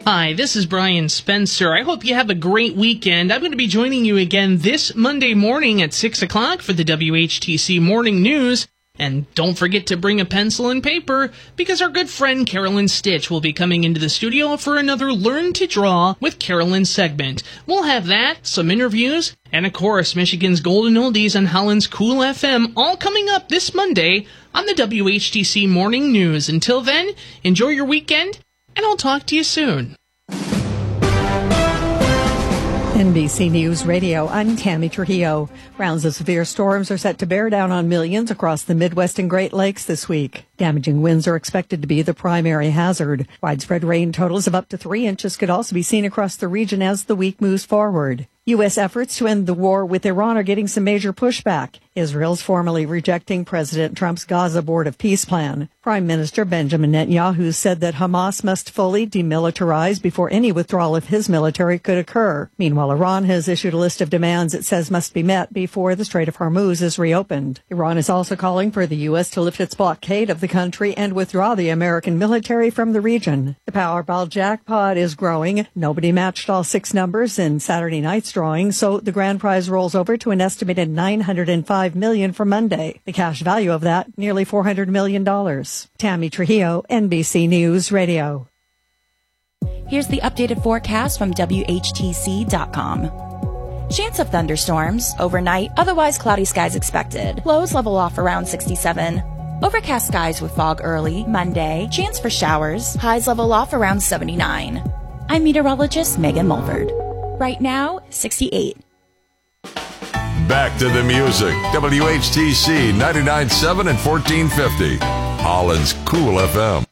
Hi, this is Brian Spencer. I hope you have a great weekend. I'm going to be joining you again this Monday morning at 6 o'clock for the WHTC Morning News. And don't forget to bring a pencil and paper, because our good friend Carolyn Stitch will be coming into the studio for another Learn to Draw with Carolyn segment. We'll have that, some interviews, and of course, Michigan's Golden Oldies and Holland's Cool FM, all coming up this Monday on the WHTC Morning News. Until then, enjoy your weekend, and I'll talk to you soon. NBC News Radio, I'm Tammy Trujillo. Rounds of severe storms are set to bear down on millions across the Midwest and Great Lakes this week. Damaging winds are expected to be the primary hazard. Widespread rain totals of up to 3 inches could also be seen across the region as the week moves forward. U.S. efforts to end the war with Iran are getting some major pushback. Israel's formally rejecting President Trump's Gaza Board of Peace plan. Prime Minister Benjamin Netanyahu said that Hamas must fully demilitarize before any withdrawal of his military could occur. Meanwhile, Iran has issued a list of demands it says must be met before the Strait of Hormuz is reopened. Iran is also calling for the U.S. to lift its blockade of the country and withdraw the American military from the region. The Powerball jackpot is growing. Nobody matched all 6 numbers in Saturday night's drawing, so the grand prize rolls over to an estimated $905 million for Monday. The cash value of that, nearly $400 million. Tammy Trujillo, NBC News Radio. Here's the updated forecast from WHTC.com. Chance of thunderstorms overnight, otherwise cloudy skies expected. Lows level off around 67. Overcast skies with fog early Monday. Chance for showers. Highs level off around 79. I'm meteorologist Megan Mulford. Right now, 68. Back to the music. WHTC 99.7 and 1450. Holland's Cool FM.